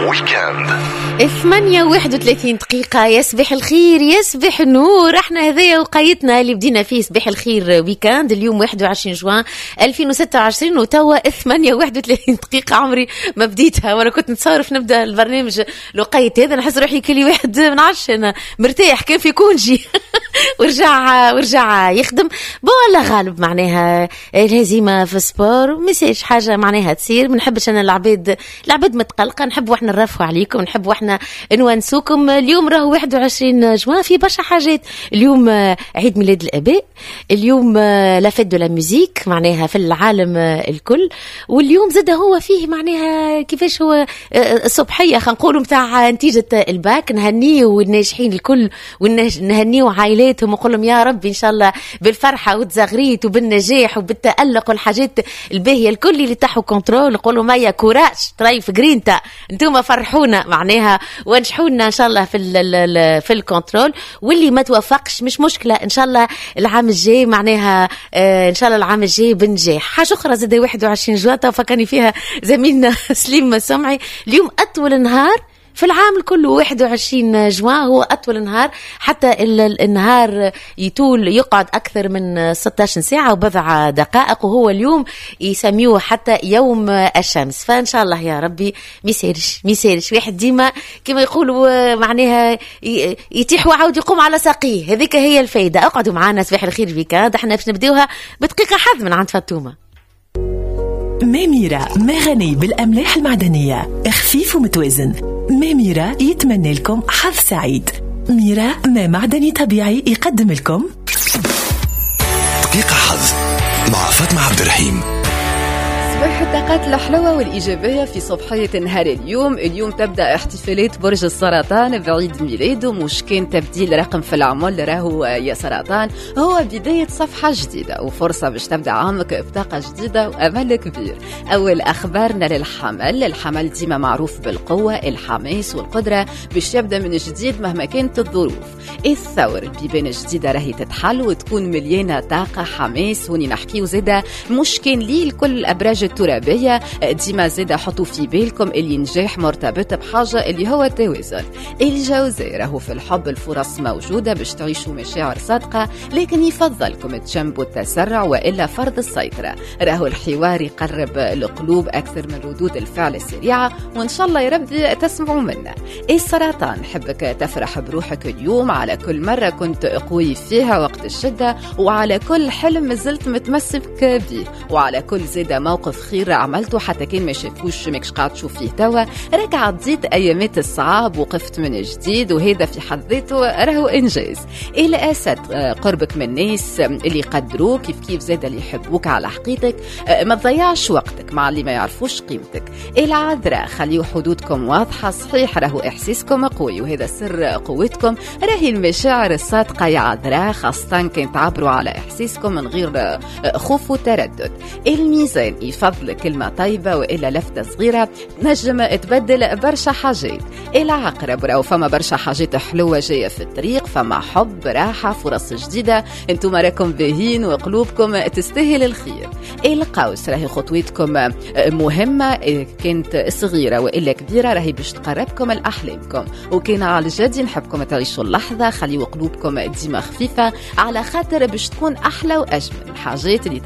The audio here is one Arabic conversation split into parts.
ويكاند 8:31 دقيقة. يصبح الخير يصبح النور. احنا هذايا وقايتنا اللي بدينا فيه صباح الخير ويكاند اليوم 21 جوان 2026 وتوا 8:31 دقيقة. عمري ما بديتها ولا كنت نتصرف نبدأ البرنامج لقيت هذا نحس روحي كل واحد من عش أنا مرتاح كان في كونجي ورجع يخدم والله غالب معناها الهزيمة في السبور مساج حاجة معناها تصير. منحبش أنا العباد متقلقة، نحب واحنا نرفوا عليكم، نحب واحنا نوانسوكم. اليوم راهو 21 جوان في برشا حاجات. اليوم عيد ميلاد الآباء، اليوم لا فيت دو لا ميوزيك معناها في العالم الكل، واليوم زاد هو فيه معناها كيفاش هو الصبحية خلينا نقولوا متاع نتيجة الباك. نهنيو الناجحين الكل ونهنيو عائلاتهم ونقول لهم يا رب إن شاء الله بالفرحة والتزغريت وبالنجاح وبالتألق والحاجات الباهية الكل اللي تحوا كنترول. نقولوا مايا كوراج طريف جرينتا انتم فرحونا معناها ونجحونا ان شاء الله في الكنترول. واللي ما توفقش مش مشكله، ان شاء الله العام الجاي معناها ان شاء الله العام الجاي بنجاح. حاجه اخرى زاد 21 جوان فكرني فيها زميلنا سليم سمعي. اليوم اطول نهار في العام كله 21 جوان هو أطول نهار، حتى النهار يطول يقعد أكثر من 16 ساعة وبضع دقائق، وهو اليوم يسميوه حتى يوم الشمس. فإن شاء الله يا ربي ميسيرش واحد ديما كما يقولوا معناها يتيح وعود يقوم على ساقيه. هذيك هي الفايدة. اقعدوا معنا صباح الخير فيكاند. احنا باش نبداوها بدقيقة حظ من عند فاطمة. ميميرا ما غني بالأملاح المعدنية، خفيف ومتوازن. ميميرا يتمنى لكم حظ سعيد. ميرا ما معدني طبيعي يقدم لكم دقيقة حظ مع فاطمة عبد الرحيم. صباح الطاقات الحلوة والإيجابية في صباحية نهار اليوم تبدأ احتفالات برج السرطان بعيد ميلاده. مش كان تبديل رقم في العمر راهو يا سرطان، هو بداية صفحة جديدة وفرصة باش تبدأ عامك بطاقة جديدة وأمل كبير. أول أخبارنا الحمل ديما معروف بالقوة الحماس والقدرة باش يبدأ من جديد مهما كانت الظروف. الثور البيبان جديدة راهي تتحل وتكون مليانة طاقة حماس. وني نحكيو زادة مش كان ليه لكل الأبراج الترابية ديما زادة حطوا في بالكم اللي نجاح مرتبط بحاجة اللي هو التوازن. الجوزاء راهو في الحب الفرص موجودة باش تعيشوا مشاعر صادقة، لكن يفضلكم تجنبوا التسرع وإلا فرض السيطرة. راهو الحوار يقرب القلوب أكثر من ردود الفعل السريعة، وإن شاء الله يا ربي تسمعوا منا. السرطان حبك تفرح بروحك اليوم على كل مرة كنت قوي فيها وقت الشدة، وعلى كل حلم مازلت متمسك به، وعلى كل زادة موقف خير عملته حتى كان ما شافوش ماكش قاعد تشوف فيه توا. رجع تزيد ايامات الصعاب وقفت من جديد، وهذا في حد ذاته راهو انجاز. الاسد قربك من الناس اللي يقدروك كيف زاد اللي يحبوك على حقيقتك. ما تضيعش وقتك مع اللي ما يعرفوش قيمتك. العذراء خليوا حدودكم واضحه، صحيح راهو احساسكم قوي وهذا سر قوتكم. راهي المشاعر الصادقه يا عذراء، خاصه كان تعبروا على احساسكم من غير خوف وتردد. الميزان يفضل كلمة طيبة وإلا لفتة صغيرة نجم تبدل برشا حاجات. العقرب راهو فما برشا حاجات حلوة جاية في الطريق، فما حب راحة فرص جديدة، انتم راكم باهين وقلوبكم تستاهل الخير. القوس راهي خطوتكم مهمة، كانت صغيرة وإلا كبيرة راهي باش تقربكم لأحلامكم، وكان على الجد نحبكم تعيشوا اللحظة. خليوا قلوبكم ديما خفيفة على خاطر باش تكون أحلى وأجمل الحاجات اللي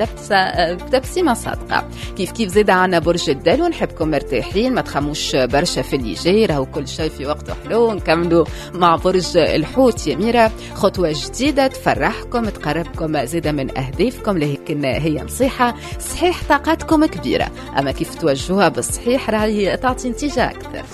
تبسيمة صادقة. كيف زاد عنا برج الدلو نحبكم مرتاحين، ما تخموش برشا في اللي جاي، راهو كل شيء في وقته حلو. نكملوا مع برج الحوت يا ميرا، خطوة جديدة تفرحكم تقربكم زادة من أهدافكم، لكن هي نصيحة صحيح طاقتكم كبيرة، أما كيف توجهوها بالصحيح راهي تعطي نتيجة أكثر.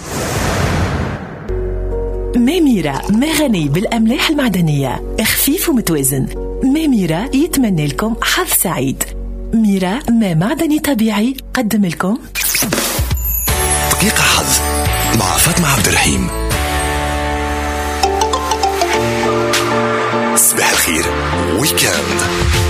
ميميرا ما غني بالأملاح المعدنية، خفيف ومتوازن. ميميرا يتمنى لكم حظ سعيد. ميرا ما معدني طبيعي قدم لكم دقيقة حظ مع فاطمة عبد الرحيم. صباح الخير ويكاند.